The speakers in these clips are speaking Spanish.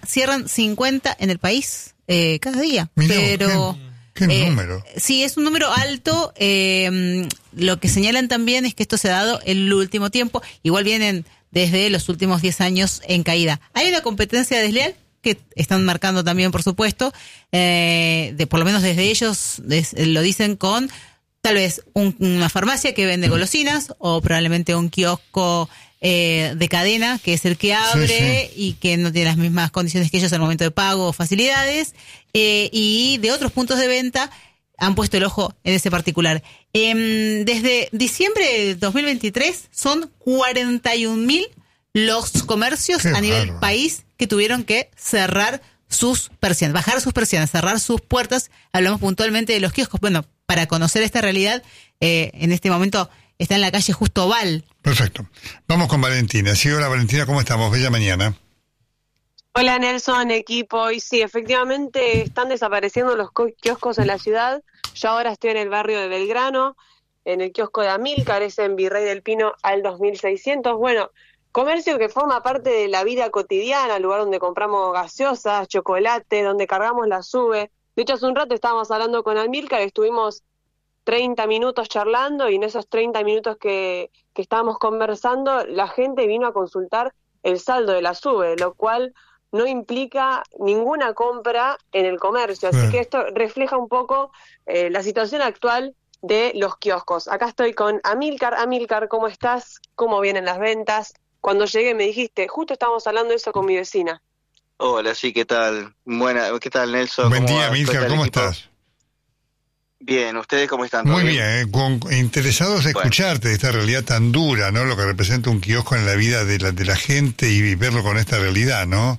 cierran 50 en el país cada día. Mirá, pero ¿qué número? Sí, es un número alto. Lo que señalan también es que esto se ha dado en el último tiempo. Igual vienen desde los últimos 10 años en caída. Hay una competencia desleal que están marcando también, por supuesto, por lo menos desde ellos lo dicen con tal vez una farmacia que vende golosinas o probablemente un kiosco de cadena, que es el que abre y que no tiene las mismas condiciones que ellos al momento de pago o facilidades, y de otros puntos de venta han puesto el ojo en ese particular. Desde diciembre de 2023 son 41.000 los comercios a nivel país que tuvieron que cerrar sus persianas, bajar sus persianas, cerrar sus puertas. Hablamos puntualmente de los kioscos. Bueno, para conocer esta realidad, en este momento está en la calle Justo Val. Perfecto. Vamos con Valentina. Sí, hola Valentina, ¿cómo estamos? Bella mañana. Hola Nelson, equipo. Y sí, efectivamente están desapareciendo los kioscos en la ciudad. Yo ahora estoy en el barrio de Belgrano, en el kiosco de Amílcar, es en Virrey del Pino al 2600. Bueno, comercio que forma parte de la vida cotidiana, lugar donde compramos gaseosas, chocolate, donde cargamos la sube. De hecho, hace un rato estábamos hablando con Amílcar, estuvimos 30 minutos charlando y en esos 30 minutos que estábamos conversando, la gente vino a consultar el saldo de la SUBE, lo cual no implica ninguna compra en el comercio. Así que esto refleja un poco la situación actual de los kioscos. Acá estoy con Amílcar. Amílcar, ¿cómo estás? ¿Cómo vienen las ventas? Cuando llegué me dijiste, justo estábamos hablando de eso con mi vecina. Hola, sí, ¿qué tal? ¿Qué tal, Nelson? Buen día, Amílcar, ¿cómo estás? Bien, ¿ustedes cómo están? Muy bien, interesados en escucharte de esta realidad tan dura, ¿no? Lo que representa un kiosco en la vida de la gente y verlo con esta realidad, ¿no?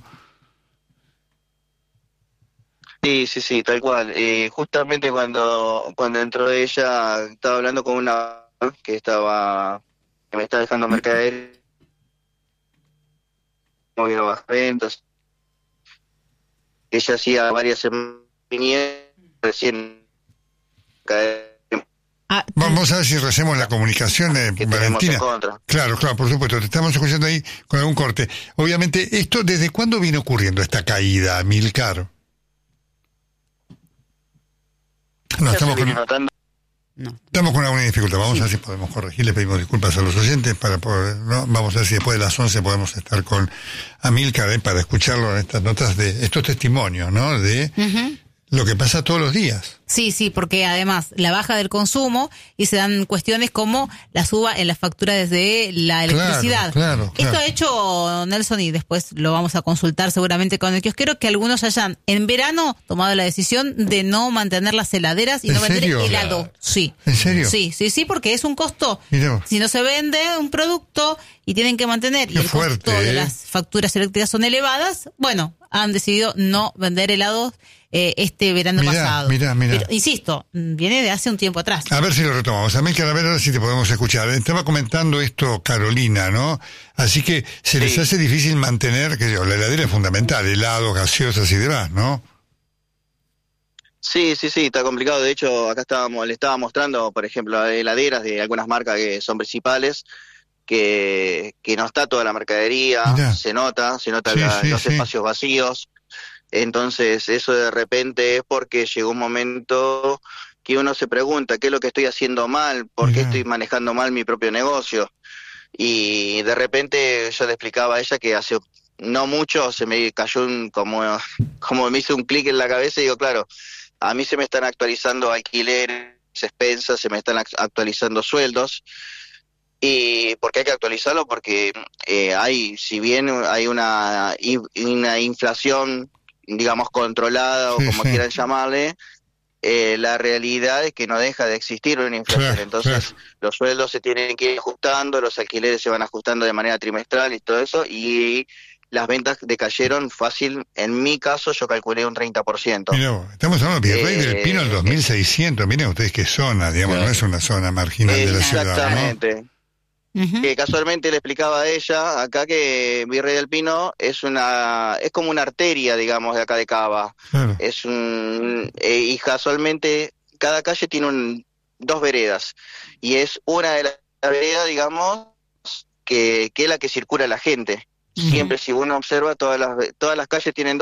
Sí, tal cual. Justamente cuando entró ella, estaba hablando con una que me está dejando mercadería, moviendo bajas ventas. Ella hacía varias semanas, recién Vamos a ver si recemos la comunicación, Valentina. Claro, por supuesto, te estamos escuchando ahí con algún corte. Obviamente, ¿esto desde cuándo viene ocurriendo esta caída, Amílcar? Estamos con alguna dificultad. Vamos a ver si podemos corregir. Le pedimos disculpas a los oyentes para poder, ¿no? Vamos a ver si después de las 11 podemos estar con Amílcar para escucharlo en estas notas de estos testimonios, ¿no? De lo que pasa todos los días. Sí, porque además la baja del consumo y se dan cuestiones como la suba en las facturas de la electricidad. Claro. Esto ha hecho Nelson, y después lo vamos a consultar seguramente con el kiosquero, que algunos hayan en verano tomado la decisión de no mantener las heladeras y no vender helado. Sí. ¿En serio? Sí, porque es un costo. Si no se vende un producto y tienen que mantener y el costo de las facturas eléctricas son elevadas, bueno, han decidido no vender helados este verano pasado. Mirá. Pero, insisto, viene de hace un tiempo atrás. A ver si lo retomamos. Amílcar, a ver si te podemos escuchar. Estaba comentando esto Carolina, ¿no? Así que se les hace difícil mantener, la heladera es fundamental, helados, gaseosas y demás, ¿no? Sí, está complicado. De hecho, acá le estaba mostrando, por ejemplo, heladeras de algunas marcas que son principales, que no está toda la mercadería. Mirá. Se nota los espacios vacíos. Entonces, eso de repente es porque llegó un momento que uno se pregunta, ¿qué es lo que estoy haciendo mal? ¿Por qué estoy manejando mal mi propio negocio? Y de repente yo le explicaba a ella que hace no mucho se me cayó como me hizo un clic en la cabeza y digo, claro, a mí se me están actualizando alquileres, expensas, se me están actualizando sueldos. Y porque hay que actualizarlo porque si bien hay una inflación, digamos, controlada o como quieran llamarle, la realidad es que no deja de existir una inflación. Entonces los sueldos se tienen que ir ajustando, los alquileres se van ajustando de manera trimestral y todo eso, y las ventas decayeron fácil. En mi caso yo calculé un 30%. Mirá, estamos hablando de Virrey del Pino al 2600. Miren ustedes qué zona, digamos, no es una zona marginal de la ciudad, ¿no? Exactamente. Que casualmente le explicaba a ella acá que Virrey del Pino es como una arteria, digamos, de acá de Cava. Claro. Y casualmente cada calle tiene dos veredas, y es una de las veredas, digamos, que es la que circula la gente. Siempre, si uno observa, todas las calles tienen